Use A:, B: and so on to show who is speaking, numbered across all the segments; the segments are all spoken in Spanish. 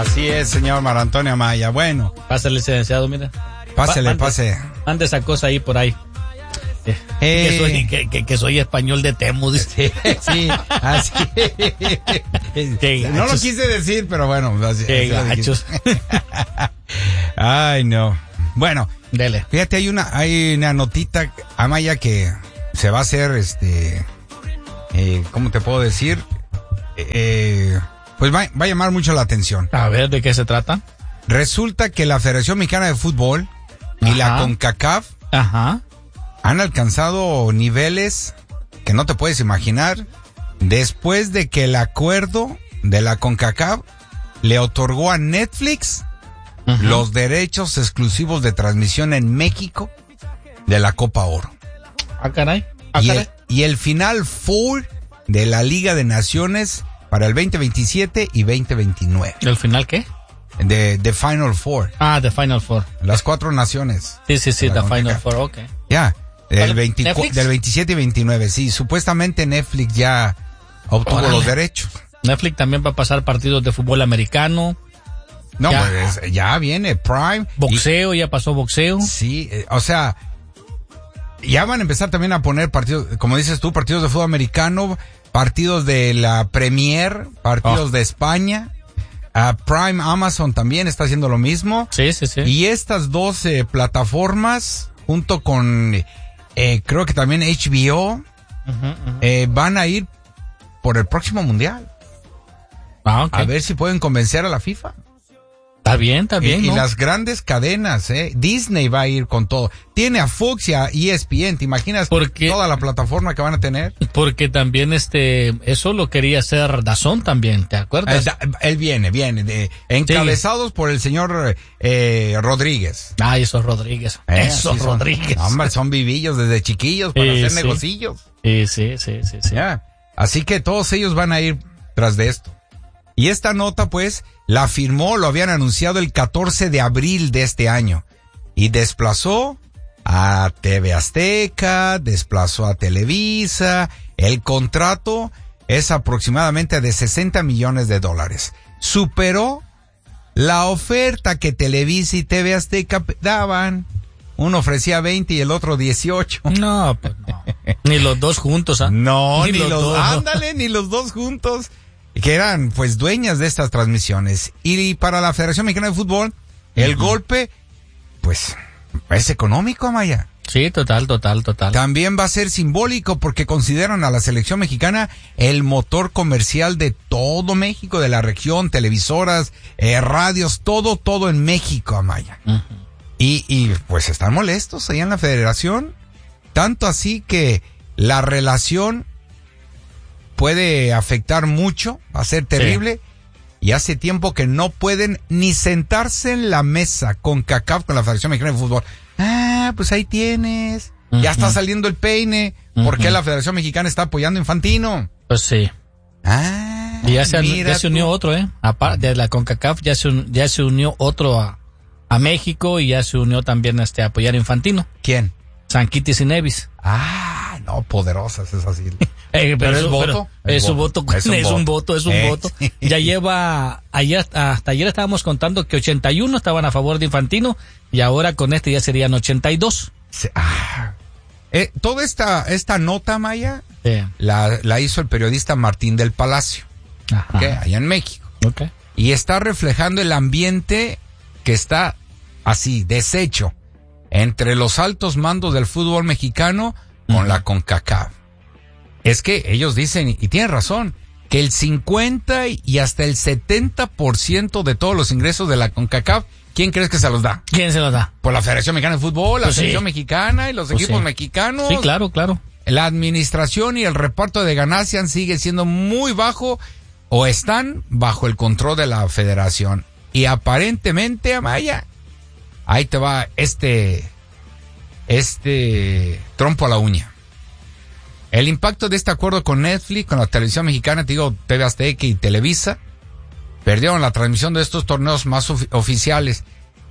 A: Así es, señor Marantonio Amaya. Bueno.
B: Pásale, licenciado, mira.
A: Pásele, pase.
B: Ande esa cosa ahí por ahí. Que soy español de Temu, dice.
A: Sí, así. No lo quise decir, pero bueno. Así,
B: qué gachos.
A: Ay, no. Bueno,
B: dele.
A: Fíjate, hay una notita, Amaya, que se va a hacer, ¿cómo te puedo decir? Pues va a llamar mucho la atención.
B: A ver, ¿de qué se trata?
A: Resulta que la Federación Mexicana de Fútbol y la CONCACAF han alcanzado niveles que no te puedes imaginar después de que el acuerdo de la CONCACAF le otorgó a Netflix los derechos exclusivos de transmisión en México de la Copa Oro.
B: Caray.
A: Y el Final Four de la Liga de Naciones para el 2027 y 2029.
B: ¿El final qué?
A: The Final Four.
B: The Final Four.
A: Las 4 naciones.
B: Sí, The Final Four, ok.
A: Ya, del 27 y 29, sí. Supuestamente Netflix ya obtuvo los derechos.
B: Netflix también va a pasar partidos de fútbol americano.
A: No, pues ya viene Prime.
B: Boxeo, ya pasó boxeo.
A: Sí, o sea, ya van a empezar también a poner partidos, como dices tú, partidos de fútbol americano, partidos de la Premier, partidos de España. Prime, Amazon también está haciendo lo mismo.
B: Sí.
A: Y estas 12 plataformas, junto con, creo que también HBO, van a ir por el próximo mundial.
B: Okay.
A: A ver si pueden convencer a la FIFA.
B: Está bien, ¿no?
A: Y las grandes cadenas, Disney va a ir con todo. Tiene a Fox y a ESPN, ¿te imaginas toda la plataforma que van a tener?
B: Porque también eso lo quería hacer DAZN también, ¿te acuerdas?
A: Él viene, encabezados por el señor Rodríguez.
B: Esos Rodríguez. Rodríguez.
A: Hombre, son vivillos desde chiquillos para hacer negocillos.
B: Sí.
A: Ya. Así que todos ellos van a ir tras de esto. Y esta nota, pues, la firmó, lo habían anunciado el 14 de abril de este año. Y desplazó a TV Azteca, desplazó a Televisa. El contrato es aproximadamente de $60 millones. Superó la oferta que Televisa y TV Azteca daban. Uno ofrecía 20 y el otro 18.
B: No, pues no. Ni los dos juntos,
A: No, ni los dos juntos. Que eran pues dueñas de estas transmisiones. Y para la Federación Mexicana de Fútbol, el golpe, pues, es económico, Amaya.
B: Sí, total.
A: También va a ser simbólico porque consideran a la selección mexicana el motor comercial de todo México, de la región, televisoras, radios, todo en México, Amaya. Y pues están molestos ahí en la Federación. Tanto así que la relación puede afectar mucho, va a ser terrible, y hace tiempo que no pueden ni sentarse en la mesa con CONCACAF, con la Federación Mexicana de Fútbol. Pues ahí tienes, ya está saliendo el peine, ¿por qué la Federación Mexicana está apoyando a Infantino?
B: Pues sí. Y ya se unió otro, aparte de la CONCACAF, ya se unió otro a México y ya se unió también a apoyar a Infantino.
A: ¿Quién?
B: Sanquitis y Nevis.
A: No, poderosas esas así.
B: Pero es voto. Es un voto. Ya lleva, hasta ayer estábamos contando que 81 estaban a favor de Infantino y ahora con ya serían 82.
A: Toda esta nota, Maya, la hizo el periodista Martín del Palacio, allá en México. Y está reflejando el ambiente que está así, deshecho, entre los altos mandos del fútbol mexicano con la CONCACAF. Es que ellos dicen, y tienen razón, que el 50 y hasta el 70% de todos los ingresos de la CONCACAF, ¿quién crees que se los da?
B: ¿Quién se los da?
A: Pues la Federación Mexicana de Fútbol, la selección mexicana y los equipos mexicanos.
B: Sí, claro.
A: La administración y el reparto de ganancias sigue siendo muy bajo o están bajo el control de la Federación. Y aparentemente, Amaya, ahí te va este trompo a la uña. El impacto de este acuerdo con Netflix, con la televisión mexicana, te digo, TV Azteca y Televisa, perdieron la transmisión de estos torneos más oficiales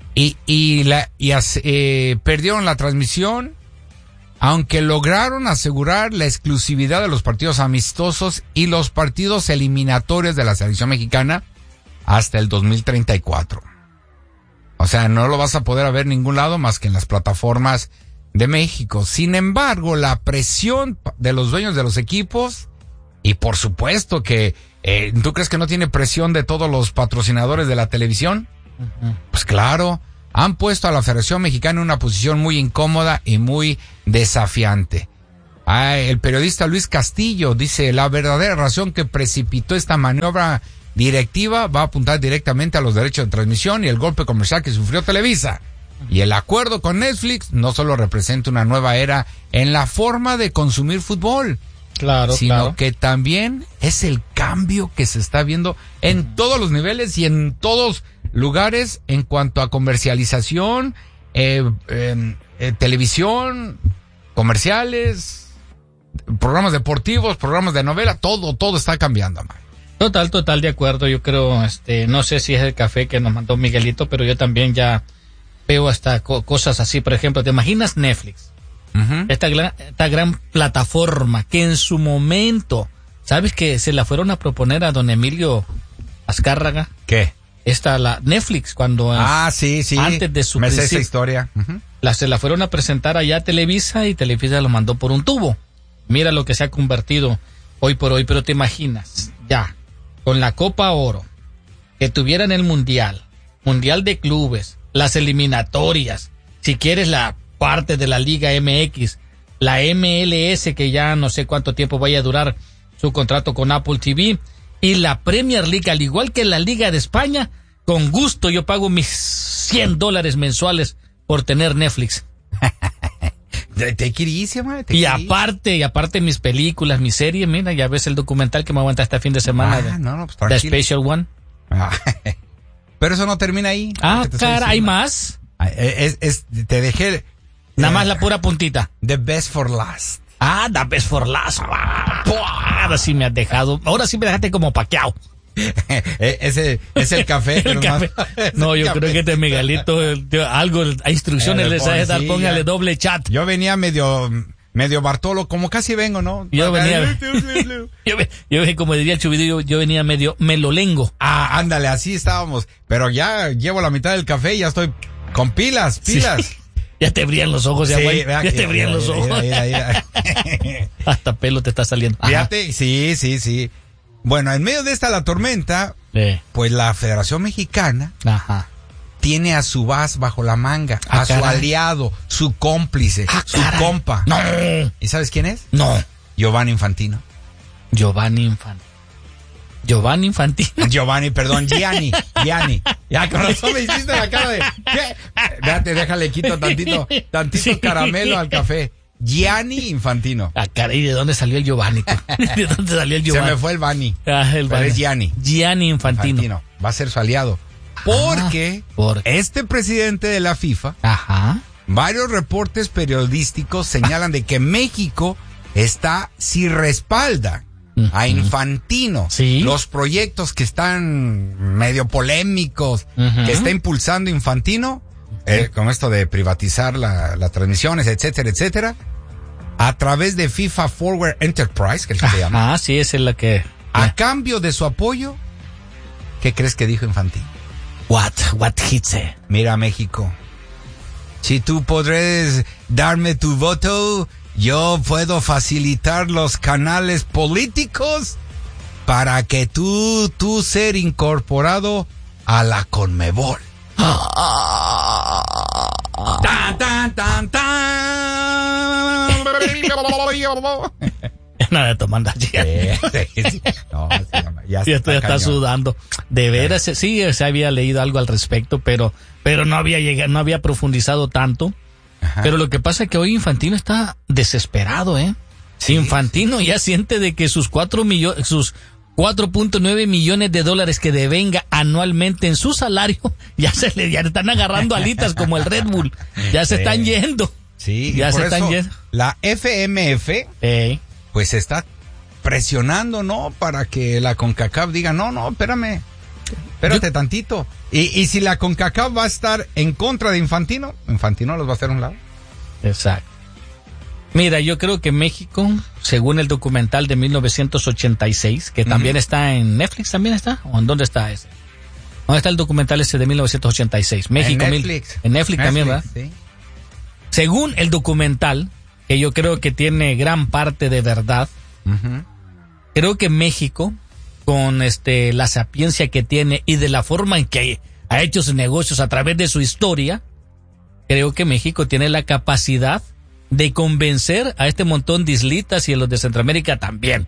A: perdieron la transmisión, aunque lograron asegurar la exclusividad de los partidos amistosos y los partidos eliminatorios de la selección mexicana hasta el 2034. O sea, no lo vas a poder ver en ningún lado más que en las plataformas de México. Sin embargo, la presión de los dueños de los equipos, y por supuesto que, ¿tú crees que no tiene presión de todos los patrocinadores de la televisión? Uh-huh. Pues claro, han puesto a la Federación Mexicana en una posición muy incómoda y muy desafiante. El periodista Luis Castillo dice, la verdadera razón que precipitó esta maniobra directiva va a apuntar directamente a los derechos de transmisión y el golpe comercial que sufrió Televisa. Y el acuerdo con Netflix no solo representa una nueva era en la forma de consumir fútbol, sino que también es el cambio que se está viendo en todos los niveles y en todos lugares en cuanto a comercialización, televisión, comerciales, programas deportivos, programas de novela, todo está cambiando, man.
B: Total de acuerdo. Yo creo, no sé si es el café que nos mandó Miguelito, pero yo también ya veo hasta cosas así. Por ejemplo, ¿te imaginas Netflix? Uh-huh. Esta gran plataforma que en su momento, ¿sabes que se la fueron a proponer a don Emilio Azcárraga?
A: ¿Qué?
B: La Netflix, cuando
A: sí.
B: Antes de su
A: me sé esa historia. Uh-huh.
B: Se la fueron a presentar allá a Televisa y Televisa lo mandó por un tubo. Mira lo que se ha convertido hoy por hoy. Pero te imaginas, ya, con la Copa Oro, que tuvieran el Mundial de clubes, las eliminatorias, si quieres la parte de la Liga MX, la MLS, que ya no sé cuánto tiempo vaya a durar su contrato con Apple TV, y la Premier League, al igual que la Liga de España, con gusto yo pago mis $100 mensuales por tener Netflix. Y aparte mis películas, mi serie, mira, ya ves el documental que me aguanta este fin de semana
A: pues
B: The Special One.
A: Pero eso no termina ahí.
B: Cara, ¿hay más?
A: Te dejé
B: nada más la pura puntita.
A: The Best for Last.
B: The Best for Last. Ahora sí me has dejado. Ahora sí me dejaste como paqueado.
A: Ese es el café.
B: El café. No, yo creo que este Miguelito, algo, a instrucciones les ha de dar, póngale doble chat.
A: Yo venía medio Bartolo, como casi vengo, ¿no?
B: Yo venía, como diría el Chubidillo, yo venía medio melolengo.
A: Ándale, así estábamos. Pero ya llevo la mitad del café y ya estoy con pilas. Sí.
B: Ya te brillan los ojos, ya te brillan los ojos. Mira. Hasta pelo te está saliendo.
A: Fíjate, sí. Bueno, en medio de la tormenta, pues la Federación Mexicana tiene a su as bajo la manga, su aliado, su cómplice, su compa.
B: No.
A: ¿Y sabes quién es?
B: No.
A: Giovanni Infantino.
B: Giovanni, perdón, Gianni.
A: Ya, con razón me hiciste la cara de... ¿qué? Déjale, quito tantito caramelo al café. Gianni Infantino.
B: Caray, ¿de dónde salió el Giovanni? ¿De dónde salió el Giovanni?
A: Se me fue el Bani.
B: Pero
A: es Gianni.
B: Gianni Infantino.
A: Va a ser su aliado. Porque este presidente de la FIFA, varios reportes periodísticos señalan de que México si respalda a Infantino, los proyectos que están medio polémicos, que está impulsando Infantino, con esto de privatizar las transmisiones, etcétera, a través de FIFA Forward Enterprise, que es lo que se llama.
B: Sí, esa es la que...
A: A cambio de su apoyo, ¿qué crees que dijo Infantino?
B: What he said?
A: Mira, México, si tú podrás darme tu voto, yo puedo facilitar los canales políticos para que tú ser incorporado a la Conmebol. Tan.
B: Nada, tomando ya está sudando. De veras, sí, se había leído algo al respecto, pero no había profundizado tanto. Pero lo que pasa es que hoy Infantino está desesperado, Sí. Infantino ya siente de que sus 4.9 millones de dólares que devenga anualmente en su salario, ya están agarrando alitas como el Red Bull. Ya se están yendo.
A: Sí, ya se están yendo. La FMF, pues está presionando, ¿no? Para que la CONCACAF diga, no, espérate tantito. Y si la CONCACAF va a estar en contra de Infantino los va a hacer a un lado.
B: Exacto. Mira, yo creo que México, según el documental de 1986, que también está en Netflix, ¿también está? ¿O en dónde está ese? ¿Dónde está el documental ese de 1986? México.
A: En Netflix.
B: En Netflix también, ¿verdad?
A: Sí.
B: Según el documental, que yo creo que tiene gran parte de verdad, creo que México, con la sapiencia que tiene y de la forma en que ha hecho sus negocios a través de su historia, creo que México tiene la capacidad de convencer a este montón de islitas y a los de Centroamérica también,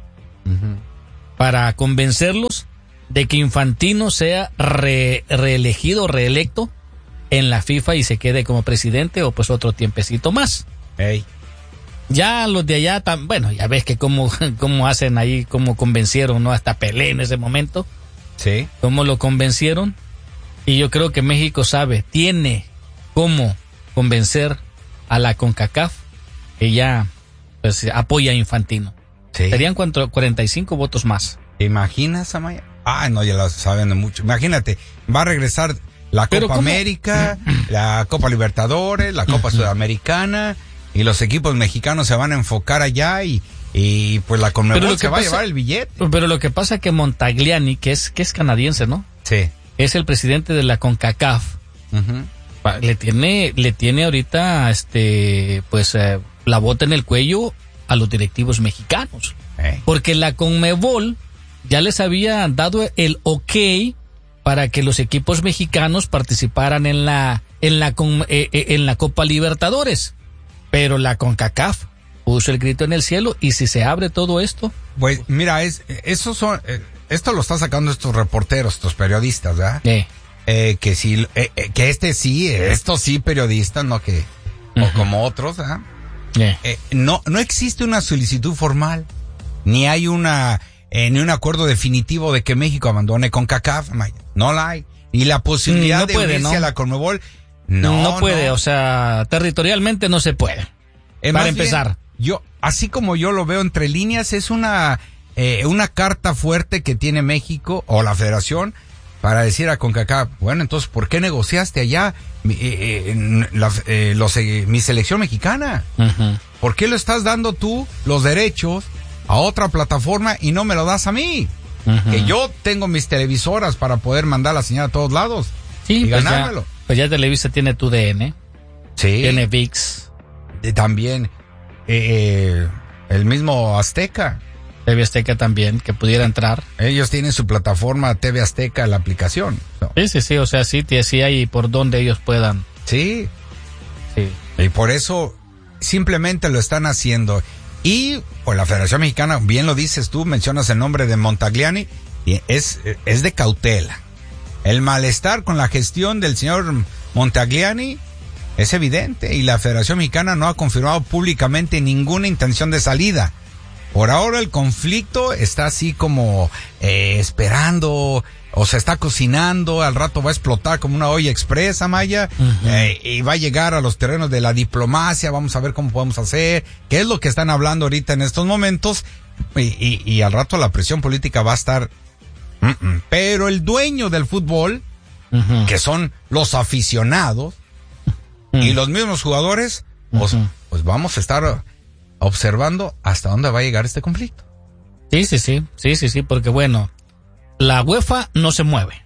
B: para convencerlos de que Infantino sea reelecto en la FIFA y se quede como presidente o pues otro tiempecito más.
A: Hey.
B: Ya los de allá, bueno, ya ves que cómo hacen ahí, cómo convencieron, ¿no? Hasta Pelé en ese momento.
A: Sí.
B: Cómo lo convencieron. Y yo creo que México tiene cómo convencer a la CONCACAF que ya pues apoya a Infantino.
A: Sí.
B: Serían 45 votos más.
A: ¿Te imaginas, Amaya? Ah, no, ya lo saben de mucho. Imagínate, va a regresar la Copa América, la Copa Libertadores, la Copa Sudamericana, y los equipos mexicanos se van a enfocar allá y pues la Conmebol se va a llevar el billete.
B: Pero lo que pasa es que Montagliani, que es canadiense, ¿no?
A: Sí.
B: Es el presidente de la CONCACAF. Le tiene ahorita la bota en el cuello a los directivos mexicanos. Porque la Conmebol ya les había dado el ok para que los equipos mexicanos participaran en la Copa Libertadores. Pero la CONCACAF puso el grito en el cielo, y si se abre todo esto.
A: Pues mira, esto lo están sacando estos reporteros, estos periodistas, ¿verdad? Que sí, estos sí periodistas, no que o como otros, ¿verdad? No existe una solicitud formal, ni hay ni un acuerdo definitivo de que México abandone CONCACAF, no la hay, ni la posibilidad de unirse a la Conmebol.
B: No puede, o sea, territorialmente no se puede. Para empezar.
A: Así como yo lo veo entre líneas, es una carta fuerte que tiene México o la Federación para decir a CONCACAF, bueno, entonces, ¿por qué negociaste allá mi selección mexicana? ¿Por qué le estás dando tú los derechos a otra plataforma y no me lo das a mí? Que yo tengo mis televisoras para poder mandar la señal a todos lados y
B: pues
A: ganármelo.
B: Pues ya Televisa tiene TUDN,
A: sí,
B: tiene ViX,
A: también el mismo Azteca.
B: TV Azteca también, que pudiera entrar.
A: Ellos tienen su plataforma TV Azteca, la aplicación, ¿no?
B: Sí, o sea, sí hay por donde ellos puedan.
A: Sí. Y por eso simplemente lo están haciendo. Y pues la Federación Mexicana, bien lo dices tú, mencionas el nombre de Montagliani, y es de cautela. El malestar con la gestión del señor Montagliani es evidente, y la Federación Mexicana no ha confirmado públicamente ninguna intención de salida. Por ahora el conflicto está así como esperando, o se está cocinando, al rato va a explotar como una olla expresa, Maya, y va a llegar a los terrenos de la diplomacia. Vamos a ver cómo podemos hacer, qué es lo que están hablando ahorita en estos momentos, y al rato la presión política va a estar. Pero el dueño del fútbol, que son los aficionados y los mismos jugadores, pues vamos a estar observando hasta dónde va a llegar este conflicto.
B: Sí, porque bueno, la UEFA no se mueve.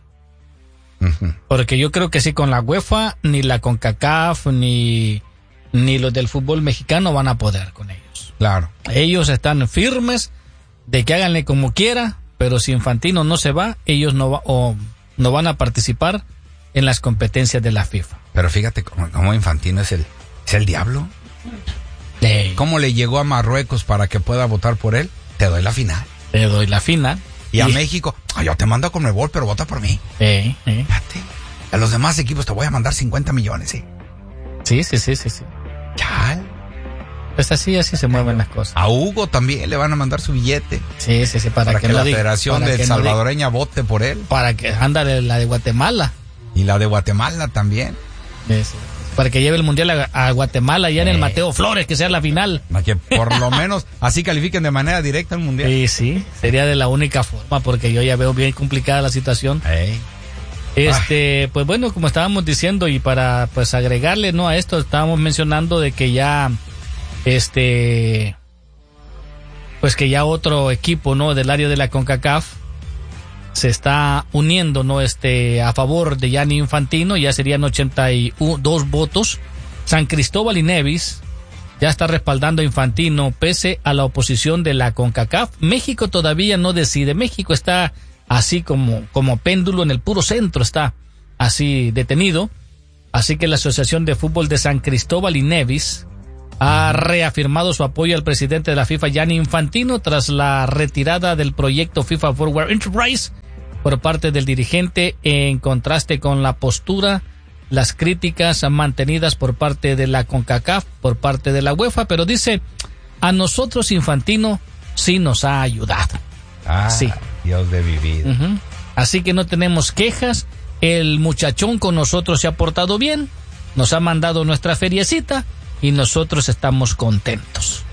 B: Porque yo creo que sí, con la UEFA ni la CONCACAF ni los del fútbol mexicano van a poder con ellos.
A: Claro.
B: Ellos están firmes de que háganle como quiera, pero si Infantino no se va, ellos no van a participar en las competencias de la FIFA.
A: Pero fíjate cómo Infantino es el diablo. ¿Cómo le llegó a Marruecos para que pueda votar por él? Te doy la final. Y a México, yo te mando a Conmebol, pero vota por mí. Fíjate. A los demás equipos te voy a mandar 50 millones, ¿sí?
B: Sí.
A: Chal.
B: Pues así se mueven las cosas.
A: A Hugo también le van a mandar su billete.
B: Sí, para que
A: la Federación de Salvadoreña vote por él.
B: Para que ándale la de Guatemala.
A: Y la de Guatemala también.
B: Sí. Para que lleve el mundial a Guatemala, ya en el Mateo Flores, que sea la final.
A: Para que por lo menos así califiquen de manera directa el mundial.
B: Sí, sería de la única forma, porque yo ya veo bien complicada la situación. Pues bueno, como estábamos diciendo, y para pues agregarle a esto, estábamos mencionando de que ya pues que ya otro equipo del área de la CONCACAF se está uniendo, ¿no? A favor de Gianni Infantino, ya serían 82 votos. San Cristóbal y Nevis ya está respaldando a Infantino pese a la oposición de la CONCACAF. México todavía no decide. México está así como péndulo en el puro centro, está así detenido. Así que la Asociación de Fútbol de San Cristóbal y Nevis ha reafirmado su apoyo al presidente de la FIFA, Gianni Infantino, tras la retirada del proyecto FIFA Forward Enterprise por parte del dirigente, en contraste con la postura, las críticas mantenidas por parte de la CONCACAF, por parte de la UEFA, pero dice, a nosotros Infantino sí nos ha ayudado. Sí.
A: Dios de mi vida.
B: Así que no tenemos quejas, el muchachón con nosotros se ha portado bien, nos ha mandado nuestra feriecita y nosotros estamos contentos.